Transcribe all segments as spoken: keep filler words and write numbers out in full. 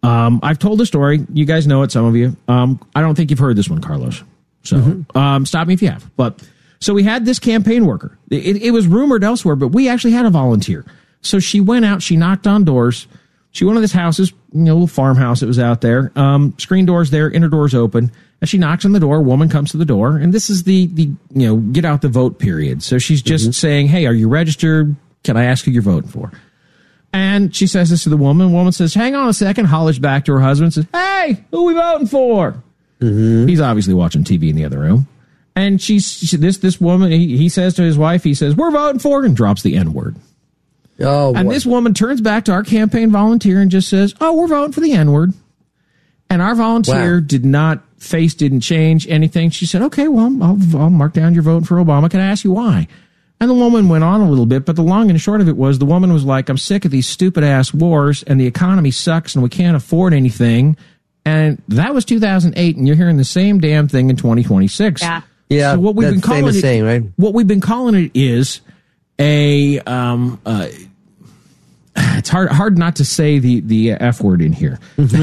Um, I've told the story. You guys know it, some of you. Um, I don't think you've heard this one, Carlos. So mm-hmm. um, stop me if you have. But so we had this campaign worker. It, it was rumored elsewhere, but we actually had a volunteer. So she went out. She knocked on doors. She went to this house's, you know, little farmhouse that was out there. Um, screen doors there, inner doors open. And she knocks on the door. A woman comes to the door. And this is the, the you know, get out the vote period. So she's just mm-hmm. saying, hey, are you registered? Can I ask who you're voting for? And she says this to the woman. The woman says, hang on a second, hollers back to her husband, says, hey, who are we voting for? Mm-hmm. He's obviously watching T V in the other room. And she's she, this this woman, he, he says to his wife, he says, we're voting for, and drops the N-word. Oh, and boy. This woman turns back to our campaign volunteer and just says, oh, we're voting for the N-word. And our volunteer wow. did not, face didn't change anything. She said, okay, well, I'll, I'll mark down your vote for Obama. Can I ask you why? And the woman went on a little bit, but the long and short of it was the woman was like, I'm sick of these stupid ass wars and the economy sucks and we can't afford anything. And that was two thousand eight, and you're hearing the same damn thing in twenty twenty-six. Yeah. Yeah. So what we've been calling it, same, right? what we've been calling it is a, um, uh, it's hard, hard not to say the, the F word in here.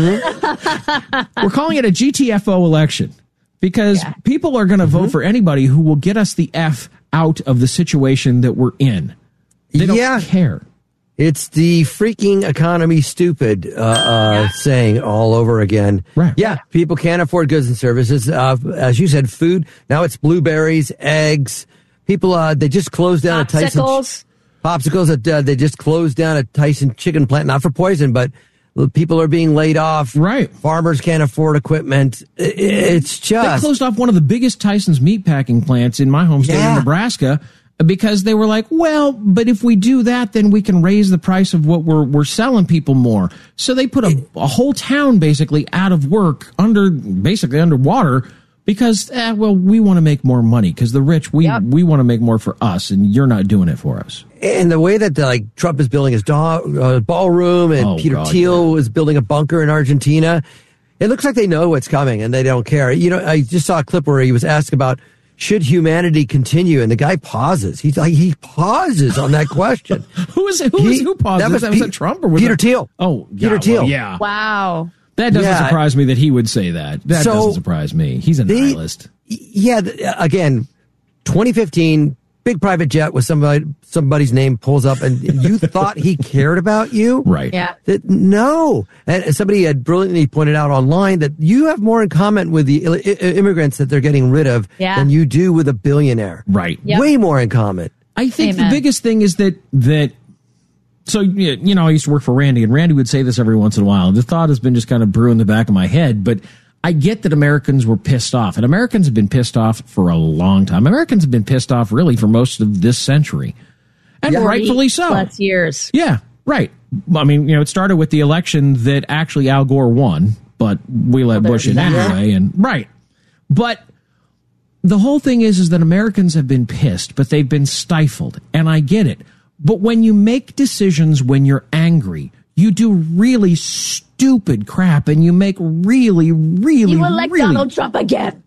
Mm-hmm. We're calling it a G T F O election because yeah. people are going to mm-hmm. vote for anybody who will get us the F out of the situation that we're in. They don't yeah. care. It's the freaking economy stupid uh, uh, yeah. saying all over again. Right. Yeah, people can't afford goods and services. Uh, as you said, food. Now it's blueberries, eggs. People, uh, they just closed down Popsicles. a Tyson. Popsicles. Uh, they just closed down a Tyson chicken plant, not for poison, but people are being laid off. Right. Farmers can't afford equipment. It's just. They closed off one of the biggest Tyson's meatpacking plants in my home state yeah. of Nebraska because they were like, well, but if we do that, then we can raise the price of what we're we're selling people more. So they put a, a whole town basically out of work, under basically underwater because, eh, well, we want to make more money because the rich, we, yep. we want to make more for us and you're not doing it for us. And the way that the, like Trump is building his do- uh, ballroom and oh, Peter God, Thiel yeah. is building a bunker in Argentina, it looks like they know what's coming and they don't care. You know, I just saw a clip where he was asked about should humanity continue, and the guy pauses. He's like he pauses on that question. who is it? Who he, is who pauses? That was, that, was Pe- that Trump or was Peter that? Thiel? Oh, Peter yeah, Thiel. Well, yeah. Wow. That doesn't yeah. surprise me that he would say that. That so, doesn't surprise me. He's a they, nihilist. Yeah. Again, twenty fifteen. Big private jet with somebody, somebody's name pulls up and you thought he cared about you? Right. Yeah. That, no. And somebody had brilliantly pointed out online that you have more in common with the I- immigrants that they're getting rid of yeah. than you do with a billionaire. Right. Yep. Way more in common. I think Amen. the biggest thing is that, that, so, you know, I used to work for Randy and Randy would say this every once in a while. The thought has been just kind of brewing in the back of my head, but I get that Americans were pissed off, and Americans have been pissed off for a long time. Americans have been pissed off really for most of this century, and yeah. rightfully so. Plus years. Yeah, right. I mean, you know, it started with the election that actually Al Gore won, but we let well, Bush in that. anyway, and right. But the whole thing is, is that Americans have been pissed, but they've been stifled, and I get it. But when you make decisions when you're angry, you do really stupid crap, and you make really, really, You elect really... Donald Trump again.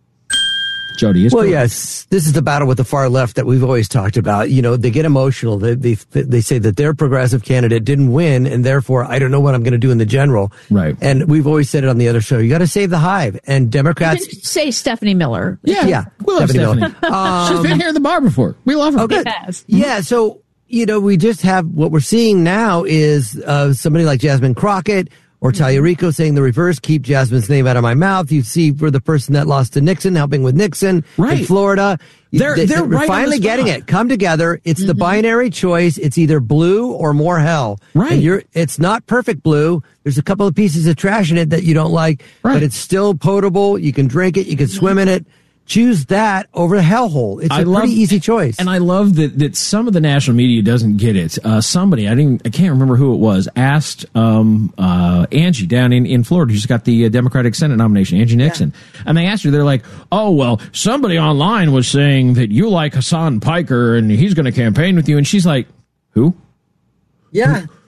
Jody is well, correct. yes, this is the battle with the far left that we've always talked about. You know, they get emotional. They they they say that their progressive candidate didn't win, and therefore I don't know what I'm going to do in the general. Right. And we've always said it on the other show. You got to save the hive. And Democrats You can say Stephanie Miller. Yeah, yeah, we love Stephanie Stephanie. Miller. Um, She's been here at the bar before. We love her. Okay. Yes. Yeah. So you know, we just have what we're seeing now is uh, somebody like Jasmine Crockett or Tallarico saying the reverse, keep Jasmine's name out of my mouth. You see, for the person that lost to Nixon, helping with Nixon right. in Florida. They're, they, they're we're right finally on the getting spot. it. Come together. It's mm-hmm. the binary choice. It's either blue or more hell. Right. And you're, it's not perfect blue. There's a couple of pieces of trash in it that you don't like, right. but it's still potable. You can drink it. You can swim in it. Choose that over the hellhole. It's I a love, pretty easy choice. And I love that, that some of the national media doesn't get it. Uh, somebody, I didn't, I can't remember who it was, asked um, uh, Angie down in, in Florida, who's got the uh, Democratic Senate nomination, Angie Nixon. Yeah. And they asked her, they're like, oh, well, somebody online was saying that you like Hassan Piker and he's going to campaign with you. And she's like, who? Yeah.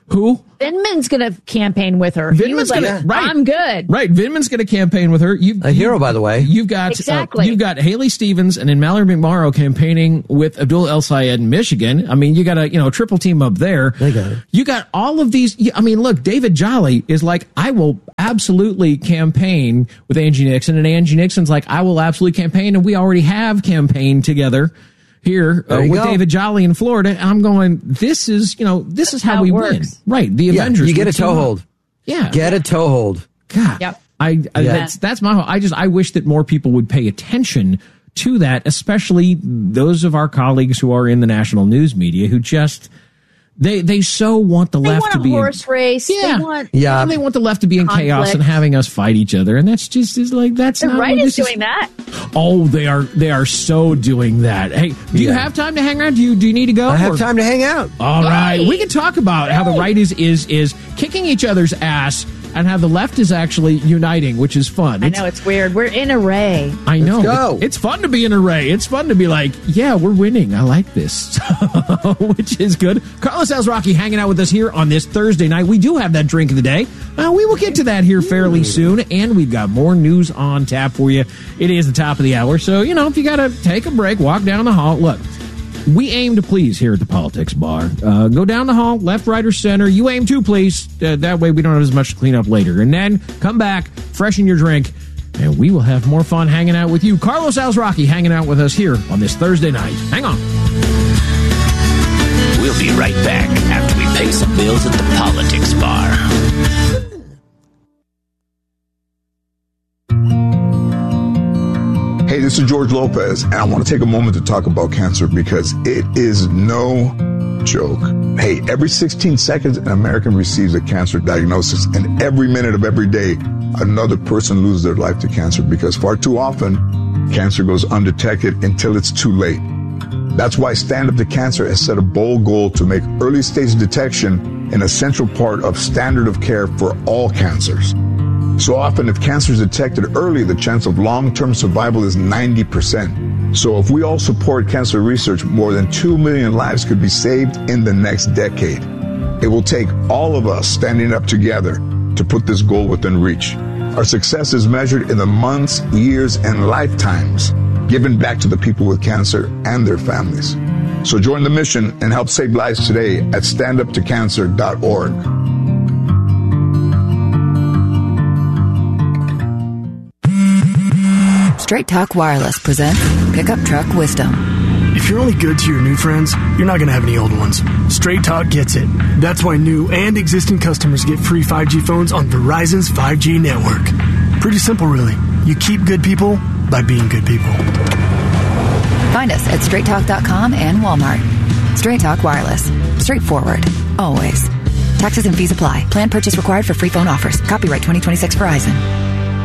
Who? Vindman's going to campaign with her. He was Vindman's like, gonna- right. I'm good. Right, Vindman's going to campaign with her. You, A hero, by the way. You've got Exactly. uh, you've got Haley Stevens and then Mallory McMorrow campaigning with Abdul El Sayed in Michigan. I mean, you got a you know triple team up there. They got it. You got all of these. I mean, look, David Jolly is like, I will absolutely campaign with Angie Nixon, and Angie Nixon's like, I will absolutely campaign, and we already have campaigned together here uh, There you with go. David Jolly in Florida. And I'm going, this is you know this is how, how we it win, works. right? The Yeah, Avengers. you get we a team up. toehold. Yeah, Get a toehold. God, Yep. I, I Yeah. that's that's my whole. I just I wish that more people would pay attention to that, especially those of our colleagues who are in the national news media who just they they so want the They left want to a be in- horse race. yeah, They want. Yeah. and they want the left to be in chaos Conflict. and having us fight each other, and that's just is like that's The not right what is this doing that. Oh, they are they are so doing that. Hey, do you Yeah. have time to hang around? Do you do you need to go? I have or- time to hang out. All right, Yay! we can talk about how the right is is is kicking each other's ass, and how the left is actually uniting, which is fun. I It's- know, it's weird. We're in array. I know. go. It- it's fun to be an array. It's fun to be like, yeah, we're winning. I like this, which is good. Carlos Alzraki hanging out with us here on this Thursday night. We do have that drink of the day. Uh, we will get to that here fairly soon, and we've got more news on tap for you. It is the top of the hour, so, you know, if you got to take a break, walk down the hall. Look, we aim to please here at the Politics Bar. Uh, go down the hall, left, right, or center. You aim to please. Uh, that way we don't have as much to clean up later. And then come back, freshen your drink, and we will have more fun hanging out with you. Carlos Alzraki hanging out with us here on this Thursday night. Hang on. We'll be right back after we pay some bills at the Politics Bar. Hey, this is George Lopez, and I want to take a moment to talk about cancer because it is no joke. Hey, every sixteen seconds, an American receives a cancer diagnosis, and every minute of every day, another person loses their life to cancer because far too often, cancer goes undetected until it's too late. That's why Stand Up to Cancer has set a bold goal to make early stage detection an essential part of standard of care for all cancers. So often, if cancer is detected early, the chance of long-term survival is ninety percent. So if we all support cancer research, more than two million lives could be saved in the next decade. It will take all of us standing up together to put this goal within reach. Our success is measured in the months, years, and lifetimes given back to the people with cancer and their families. So join the mission and help save lives today at stand up to cancer dot org. Straight Talk Wireless presents Pickup Truck Wisdom. If you're only good to your new friends, you're not going to have any old ones. Straight Talk gets it. That's why new and existing customers get free five G phones on Verizon's five G network. Pretty simple, really. You keep good people by being good people. Find us at straight talk dot com and Walmart. Straight Talk Wireless. Straightforward. Always. Taxes and fees apply. Plan purchase required for free phone offers. Copyright twenty twenty-six Verizon.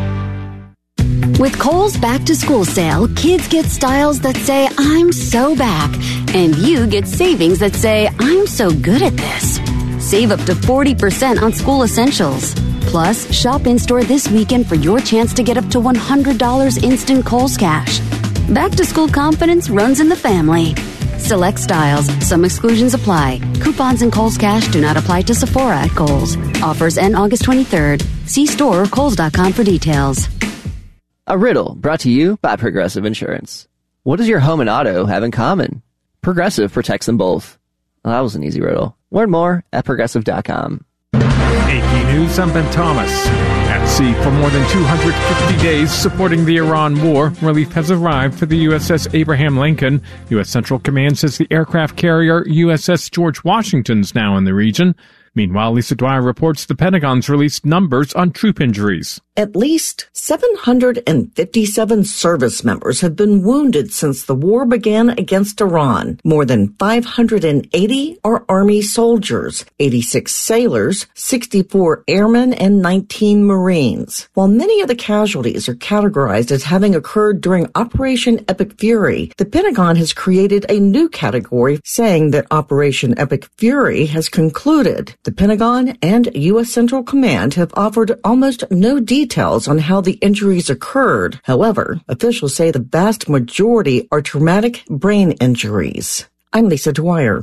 With Kohl's Back to School sale, kids get styles that say, I'm so back. And you get savings that say, I'm so good at this. Save up to forty percent on school essentials. Plus, shop in-store this weekend for your chance to get up to one hundred dollars instant Kohl's cash. Back to school confidence runs in the family. Select styles. Some exclusions apply. Coupons and Kohl's cash do not apply to Sephora at Kohl's. Offers end August twenty-third. See store or kohls dot com for details. A riddle brought to you by Progressive Insurance. What does your home and auto have in common? Progressive protects them both. Well, that was an easy riddle. Learn more at progressive dot com. A P News, I'm Ben Thomas. At sea for more than two hundred fifty days supporting the Iran war, relief has arrived for the U S S Abraham Lincoln. U S Central Command says the aircraft carrier U S S George Washington's now in the region. Meanwhile, Lisa Dwyer reports the Pentagon's released numbers on troop injuries. At least seven hundred fifty-seven service members have been wounded since the war began against Iran. More than five hundred eighty are Army soldiers, eighty-six sailors, sixty-four airmen, and nineteen Marines. While many of the casualties are categorized as having occurred during Operation Epic Fury, the Pentagon has created a new category saying that Operation Epic Fury has concluded. The Pentagon and U S Central Command have offered almost no details on how the injuries occurred. However, officials say the vast majority are traumatic brain injuries. I'm Lisa Dwyer.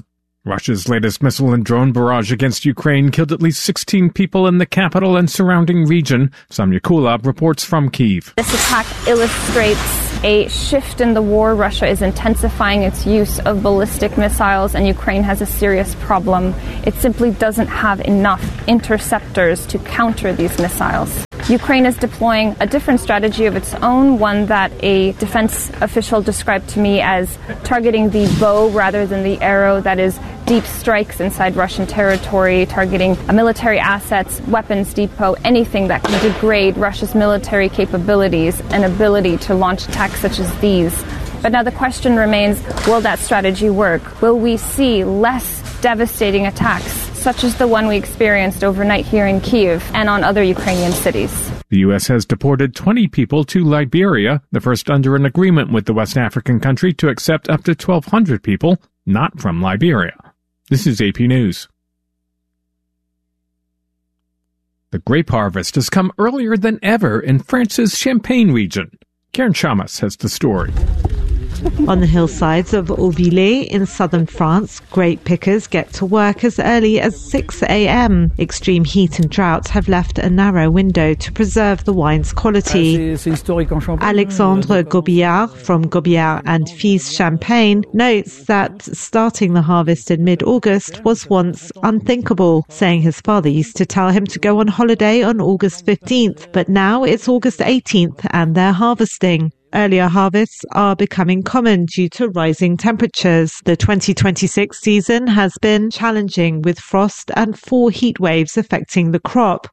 Russia's latest missile and drone barrage against Ukraine killed at least sixteen people in the capital and surrounding region. Samya Kulab reports from Kyiv. This attack illustrates a shift in the war. Russia is intensifying its use of ballistic missiles, and Ukraine has a serious problem. It simply doesn't have enough interceptors to counter these missiles. Ukraine is deploying a different strategy of its own, one that a defense official described to me as targeting the bow rather than the arrow. That is deep strikes inside Russian territory, targeting military assets, weapons depot, anything that can degrade Russia's military capabilities and ability to launch attacks such as these. But now the question remains, will that strategy work? Will we see less devastating attacks, such as the one we experienced overnight here in Kyiv and on other Ukrainian cities? The U S has deported twenty people to Liberia, the first under an agreement with the West African country to accept up to twelve hundred people not from Liberia. This is A P News. The grape harvest has come earlier than ever in France's Champagne region. Karen Chamas has the story. On the hillsides of Auvillers in southern France, grape pickers get to work as early as six a.m. Extreme heat and drought have left a narrow window to preserve the wine's quality. Alexandre Gobillard from Gobillard and Fils Champagne notes that starting the harvest in mid-August was once unthinkable, saying his father used to tell him to go on holiday on August fifteenth, but now it's August eighteenth and they're harvesting. Earlier harvests are becoming common due to rising temperatures. The twenty twenty-six season has been challenging with frost and four heat waves affecting the crop.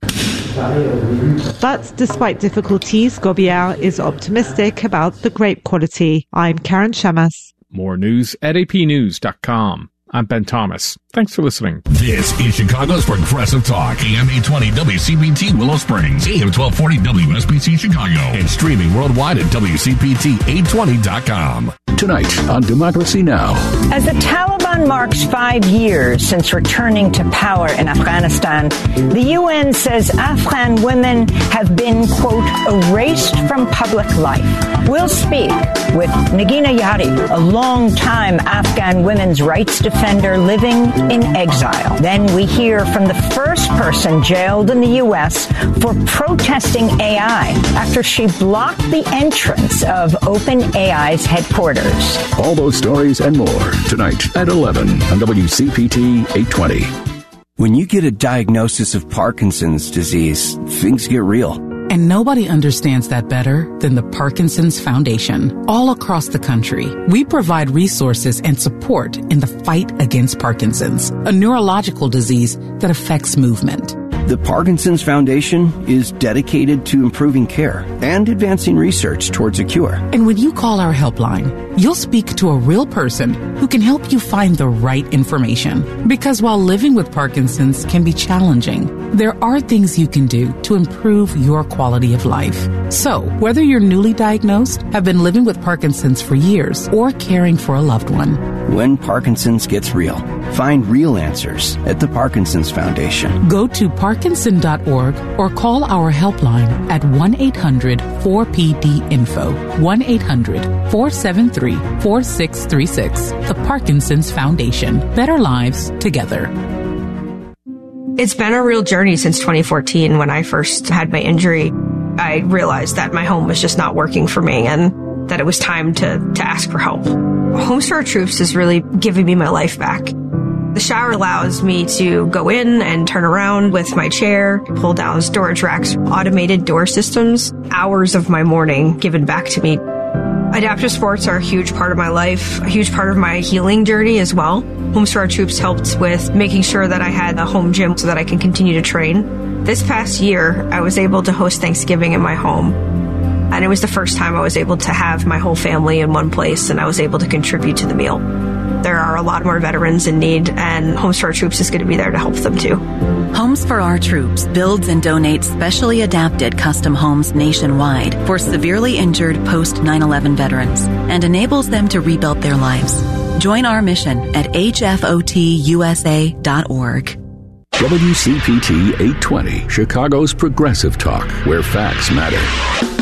But despite difficulties, Gobillard is optimistic about the grape quality. I'm Karen Chamas. More news at A P news dot com. I'm Ben Thomas. Thanks for listening. This is Chicago's Progressive Talk, A M eight twenty W C P T Willow Springs, A M twelve forty W S B C Chicago, and streaming worldwide at W C P T eight twenty dot com. Tonight on Democracy Now! As the Taliban marks five years since returning to power in Afghanistan, the U N says Afghan women have been, quote, erased from public life. We'll speak with Nagina Yari, a longtime Afghan women's rights defender living in exile. Then we hear from the first person jailed in the U S for protesting A I after she blocked the entrance of OpenAI's headquarters. All those stories and more tonight at eleven on W C P T eight twenty. When you get a diagnosis of Parkinson's disease, things get real. And nobody understands that better than the Parkinson's Foundation. All across the country, we provide resources and support in the fight against Parkinson's, a neurological disease that affects movement. The Parkinson's Foundation is dedicated to improving care and advancing research towards a cure. And when you call our helpline, you'll speak to a real person who can help you find the right information. Because while living with Parkinson's can be challenging, there are things you can do to improve your quality of life. So, whether you're newly diagnosed, have been living with Parkinson's for years, or caring for a loved one, when Parkinson's gets real, find real answers at the Parkinson's Foundation. Go to parkinson dot org or call our helpline at one eight hundred four P D info, one eight hundred four seven three four six three six. The Parkinson's Foundation. Better lives together. It's been a real journey since twenty fourteen when I first had my injury. I realized that my home was just not working for me and that it was time to, to ask for help. Homes for Our Troops is really giving me my life back. The shower allows me to go in and turn around with my chair, pull down storage racks, automated door systems, hours of my morning given back to me. Adaptive sports are a huge part of my life, a huge part of my healing journey as well. Homes for Our Troops helped with making sure that I had a home gym so that I can continue to train. This past year, I was able to host Thanksgiving in my home. And it was the first time I was able to have my whole family in one place and I was able to contribute to the meal. There are a lot more veterans in need, and Homes for Our Troops is going to be there to help them too. Homes for Our Troops builds and donates specially adapted custom homes nationwide for severely injured post nine eleven veterans and enables them to rebuild their lives. Join our mission at H F O T U S A dot org. W C P T eight twenty, Chicago's Progressive Talk, where facts matter.